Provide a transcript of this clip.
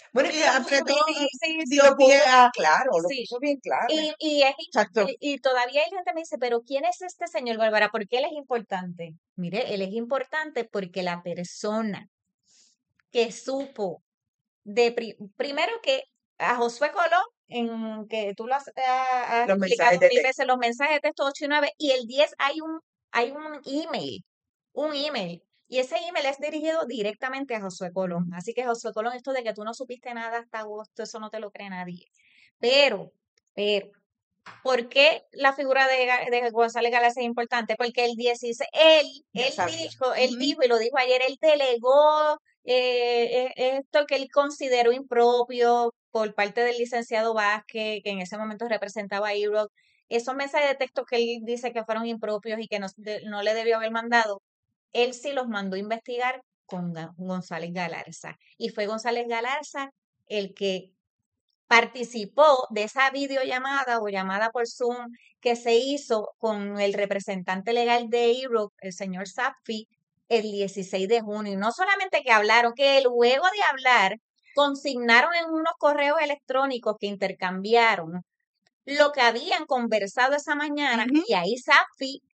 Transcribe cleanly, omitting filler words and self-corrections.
Bueno, y apretó, Sí, sí, dio lo pie puso, a claro, lo sí. puso bien claro. Y Exacto. todavía hay gente que me dice, pero ¿quién es este señor Bárbara? ¿Por qué él es importante? Mire, él es importante porque la persona que supo primero que a Josué Colón, en que tú lo has Los mensajes explicado de mil texto. veces, los mensajes de texto 8 y 9 y el 10 hay un email. Y ese email es dirigido directamente a Josué Colón. Así que Josué Colón, esto de que tú no supiste nada hasta agosto, eso no te lo cree nadie. Pero, pero, ¿por qué la figura de González Galarza es importante? Porque el 16, Ya sabía. él Ujú. dijo y lo dijo ayer, él delegó esto que él consideró impropio por parte del licenciado Vázquez, que en ese momento representaba a Europe. Esos mensajes de texto que él dice que fueron impropios y que no le debió haber mandado, él sí los mandó a investigar con González Galarza. Y fue González Galarza el que participó de esa videollamada o llamada por Zoom que se hizo con el representante legal de Europe, el señor Safi, el 16 de junio. Y no solamente que hablaron, que luego de hablar, consignaron en unos correos electrónicos que intercambiaron lo que habían conversado esa mañana Ujú. y ahí Safi